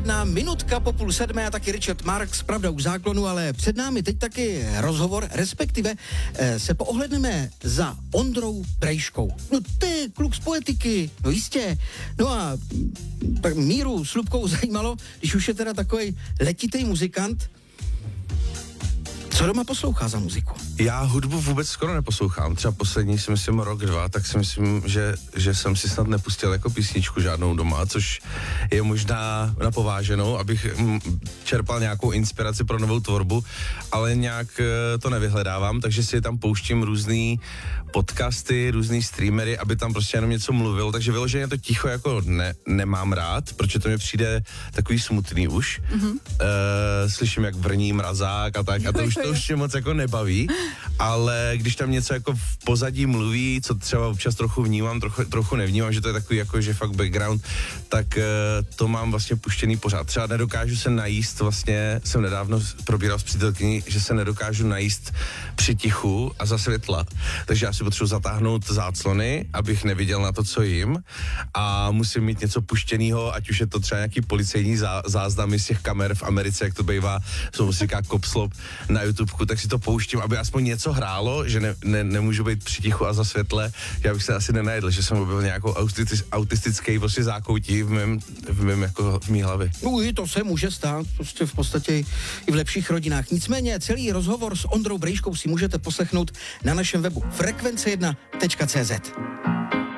21, minutka po 6:30 a taky Richard Marx, pravda u záklonu, ale před námi teď taky rozhovor, respektive se poohledneme za Ondrou Brejškou. No to je kluk z Poetiky, no jistě. No a tak Míru Slupkou zajímalo, když už je teda takovej letitej muzikant, co doma poslouchá za muziku? Já hudbu vůbec skoro neposlouchám. Třeba poslední, si myslím, rok, 2, tak si myslím, že jsem si snad nepustil jako písničku žádnou doma, což je možná na pováženou, abych čerpal nějakou inspiraci pro novou tvorbu, ale nějak to nevyhledávám, takže si tam pouštím různý podcasty, různý streamery, aby tam prostě jenom něco mluvil, takže vyloženě to ticho jako nemám rád, protože to mi přijde takový smutný už. Slyším, jak vrní mrazák a tak, a to už mě moc jako nebaví, ale když tam něco jako v pozadí mluví, co třeba občas trochu vnímám, trochu nevnímám, že to je takový jako, že fakt background, tak to mám vlastně puštěný pořád. Třeba nedokážu se najíst, vlastně jsem nedávno probíral s přítelkyní, že se nedokážu najíst při tichu a za světla, takže já si potřebuji zatáhnout záclony, abych neviděl na to, co jim, a musím mít něco puštěného, ať už je to třeba nějaký policejní záznamy z těch kamer v Americe, jak to bývá, jsou si říká Copslop na YouTubeku, tak si to pouštím, aby aspoň něco hrálo, že nemůžu být při tichu a za světle, já bych se asi nenajedl, že jsem byl nějakou autistický prostě zákoutí v mý hlavě. No, to se může stát, prostě v podstatě i v lepších rodinách. Nicméně celý rozhovor s Ondrou Brejškou si můžete poslechnout na našem webu frekvence1.cz.